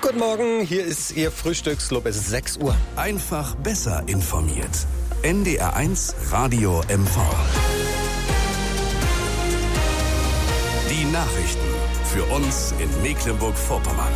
Guten Morgen, hier ist Ihr Frühstücksclub. Es ist 6 Uhr. Einfach besser informiert. NDR1 Radio MV. Die Nachrichten für uns in Mecklenburg-Vorpommern.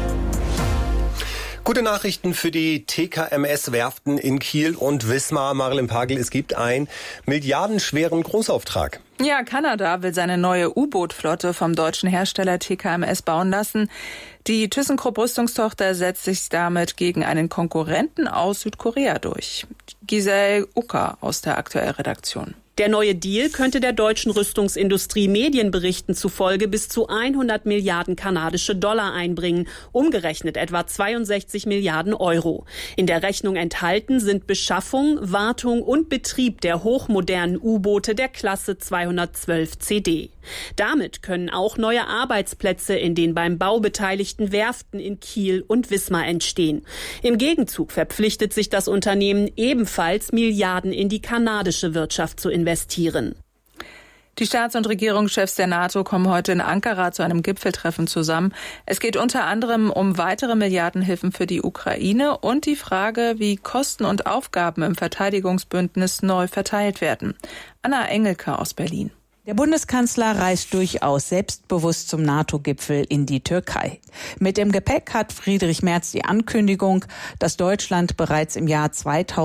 Gute Nachrichten für die TKMS-Werften in Kiel und Wismar. Marilyn Pagel, es gibt einen milliardenschweren Großauftrag. Ja, Kanada will seine neue U-Boot-Flotte vom deutschen Hersteller TKMS bauen lassen. Die ThyssenKrupp-Rüstungstochter setzt sich damit gegen einen Konkurrenten aus Südkorea durch. Giselle Ucker aus der Aktuellredaktion. Der neue Deal könnte der deutschen Rüstungsindustrie Medienberichten zufolge bis zu 100 Milliarden kanadische Dollar einbringen, umgerechnet etwa 62 Milliarden Euro. In der Rechnung enthalten sind Beschaffung, Wartung und Betrieb der hochmodernen U-Boote der Klasse 212 CD. Damit können auch neue Arbeitsplätze in den beim Bau beteiligten Werften in Kiel und Wismar entstehen. Im Gegenzug verpflichtet sich das Unternehmen ebenfalls Milliarden in die kanadische Wirtschaft zu investieren. Die Staats- und Regierungschefs der NATO kommen heute in Ankara zu einem Gipfeltreffen zusammen. Es geht unter anderem um weitere Milliardenhilfen für die Ukraine und die Frage, wie Kosten und Aufgaben im Verteidigungsbündnis neu verteilt werden. Anna Engelke aus Berlin. Der Bundeskanzler reist durchaus selbstbewusst zum NATO-Gipfel in die Türkei. Mit dem Gepäck hat Friedrich Merz die Ankündigung, dass Deutschland bereits im Jahr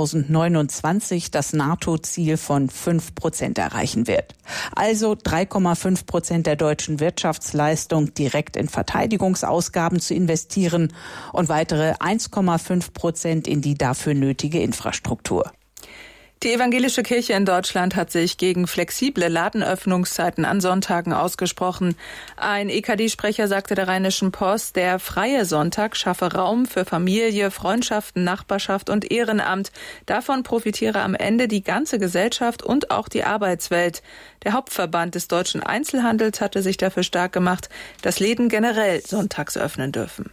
2029 das NATO-Ziel von 5% erreichen wird. Also 3,5% der deutschen Wirtschaftsleistung direkt in Verteidigungsausgaben zu investieren und weitere 1,5% in die dafür nötige Infrastruktur. Die evangelische Kirche in Deutschland hat sich gegen flexible Ladenöffnungszeiten an Sonntagen ausgesprochen. Ein EKD-Sprecher sagte der Rheinischen Post, der freie Sonntag schaffe Raum für Familie, Freundschaften, Nachbarschaft und Ehrenamt. Davon profitiere am Ende die ganze Gesellschaft und auch die Arbeitswelt. Der Hauptverband des deutschen Einzelhandels hatte sich dafür stark gemacht, dass Läden generell sonntags öffnen dürfen.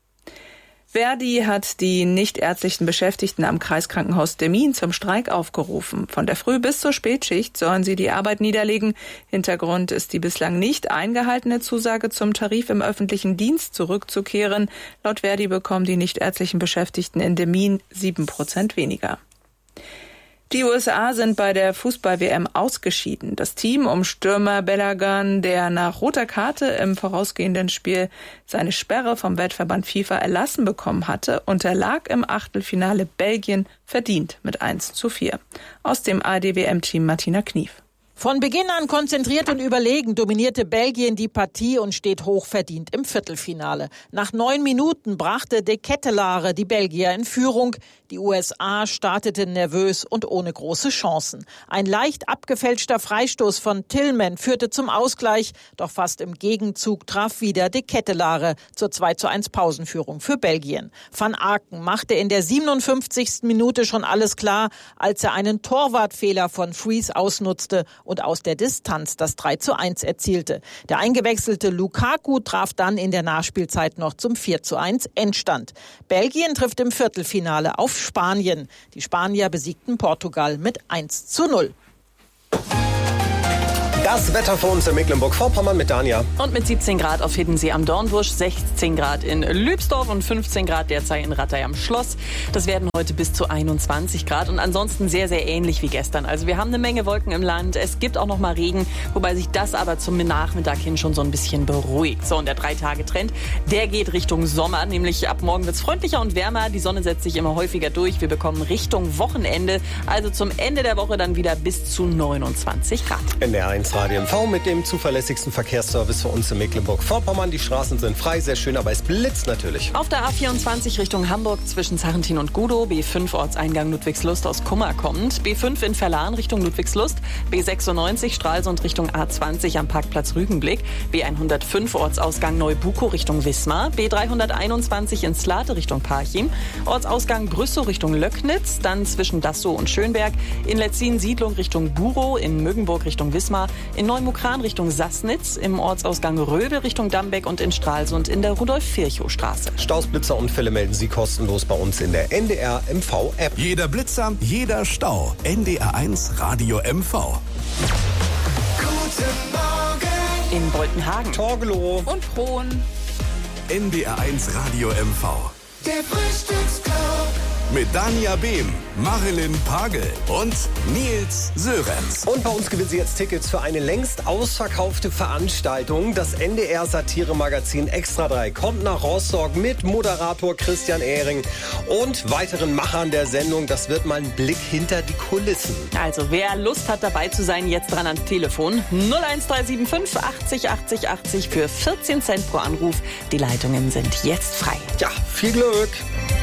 Verdi hat die nichtärztlichen Beschäftigten am Kreiskrankenhaus Demmin zum Streik aufgerufen. Von der Früh- bis zur Spätschicht sollen sie die Arbeit niederlegen. Hintergrund ist die bislang nicht eingehaltene Zusage zum Tarif im öffentlichen Dienst zurückzukehren. Laut Verdi bekommen die nichtärztlichen Beschäftigten in Demmin 7% weniger. Die USA sind bei der Fußball-WM ausgeschieden. Das Team um Stürmer Balogun, der nach roter Karte im vorausgehenden Spiel seine Sperre vom Weltverband FIFA erlassen bekommen hatte, unterlag im Achtelfinale Belgien verdient mit 1:4. Aus dem ARD-WM-Team Martina Knief. Von Beginn an konzentriert und überlegen dominierte Belgien die Partie und steht hochverdient im Viertelfinale. Nach 9 Minuten brachte De Ketelaere die Belgier in Führung. Die USA starteten nervös und ohne große Chancen. Ein leicht abgefälschter Freistoß von Tillman führte zum Ausgleich, doch fast im Gegenzug traf wieder De Ketelaere zur 2:1 Pausenführung für Belgien. Van Aken machte in der 57. Minute schon alles klar, als er einen Torwartfehler von Fries ausnutzte und aus der Distanz das 3:1 erzielte. Der eingewechselte Lukaku traf dann in der Nachspielzeit noch zum 4:1 Endstand. Belgien trifft im Viertelfinale auf Spanien. Die Spanier besiegten Portugal mit 1:0. Das Wetter für uns in Mecklenburg-Vorpommern mit Dania. Und mit 17 Grad auf Hiddensee am Dornbusch, 16 Grad in Lübsdorf und 15 Grad derzeit in Rattay am Schloss. Das werden heute bis zu 21 Grad und ansonsten sehr, sehr ähnlich wie gestern. Also wir haben eine Menge Wolken im Land. Es gibt auch noch mal Regen, wobei sich das aber zum Nachmittag hin schon so ein bisschen beruhigt. So, und der 3-Tage-Trend, der geht Richtung Sommer. Nämlich ab morgen wird es freundlicher und wärmer. Die Sonne setzt sich immer häufiger durch. Wir bekommen Richtung Wochenende, also zum Ende der Woche dann wieder bis zu 29 Grad. NDR1 Radio MV mit dem zuverlässigsten Verkehrsservice für uns in Mecklenburg-Vorpommern. Die Straßen sind frei, sehr schön, aber es blitzt natürlich. Auf der A24 Richtung Hamburg zwischen Sarrentin und Gudow, B5 Ortseingang Ludwigslust aus Kummer kommt, B5 in Verlan Richtung Ludwigslust, B96 Stralsund Richtung A20 am Parkplatz Rügenblick, B105 Ortsausgang Neubukow Richtung Wismar, B321 in Slate Richtung Parchim, Ortsausgang Brüssow Richtung Löcknitz, dann zwischen Dassow und Schönberg, in Letzin Siedlung Richtung Burow, in Mögenburg Richtung Wismar, in Neumukran Richtung Sassnitz, im Ortsausgang Röbel Richtung Dambeck und in Stralsund in der Rudolf-Virchow-Straße. Staus, Blitzer, Unfälle melden Sie kostenlos bei uns in der NDR MV-App. Jeder Blitzer, jeder Stau. NDR1 Radio MV. In Boltenhagen, Torgelow und Prohn. NDR1 Radio MV. Der Frühstücksclub. Mit Dania Behm, Marilyn Pagel und Nils Sörenz. Und bei uns gewinnen Sie jetzt Tickets für eine längst ausverkaufte Veranstaltung. Das NDR-Satire-Magazin Extra 3 kommt nach Rostock mit Moderator Christian Ehring und weiteren Machern der Sendung. Das wird mal ein Blick hinter die Kulissen. Also wer Lust hat dabei zu sein, jetzt dran ans Telefon. 01375 80 80 80 für 14 Cent pro Anruf. Die Leitungen sind jetzt frei. Ja, viel Glück.